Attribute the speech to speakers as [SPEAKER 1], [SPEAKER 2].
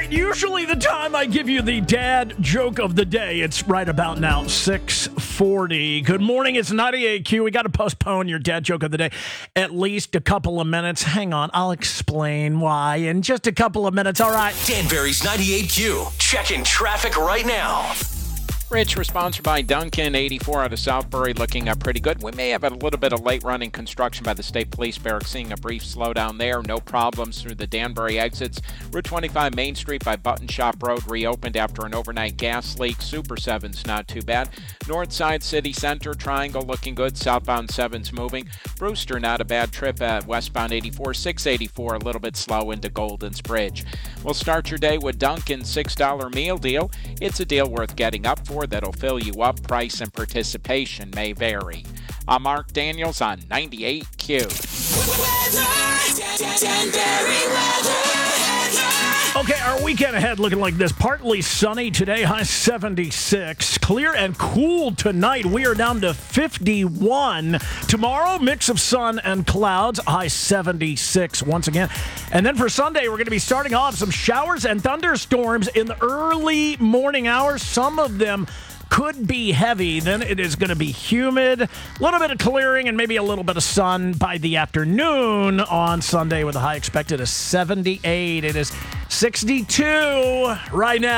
[SPEAKER 1] right, usually the time I give you the dad joke of the day, it's right about now, 6:40. Good morning, it's 98Q. We got to postpone your dad joke of the day at least a couple of minutes. Hang on, I'll explain why in just a couple of minutes. All right.
[SPEAKER 2] Danbury's 98Q. Checking traffic right now.
[SPEAKER 3] Rich, we're sponsored by Duncan, 84 out of Southbury, looking up pretty good. We may have a little bit of late-running construction by the State Police Barracks, seeing a brief slowdown there. No problems through the Danbury exits. Route 25 Main Street by Button Shop Road reopened after an overnight gas leak. Super 7's not too bad. North Side City Center, Triangle looking good. Southbound 7's moving. Brewster, not a bad trip at westbound 84. 684, a little bit slow into Golden's Bridge. We'll start your day with Duncan's $6 meal deal. It's a deal worth getting up for that'll fill you up. Price and participation may vary. I'm Mark Daniels on 98Q.
[SPEAKER 1] Okay, our weekend ahead looking like this. Partly sunny today, high 76. Clear and cool tonight. We are down to 51. Tomorrow, mix of sun and clouds, high 76 once again. And then for Sunday, we're going to be starting off some showers and thunderstorms in the early morning hours. Some of them could be heavy. Then it is going to be humid, a little bit of clearing, and maybe a little bit of sun by the afternoon on Sunday with a high expected of 78. It is 62 right now.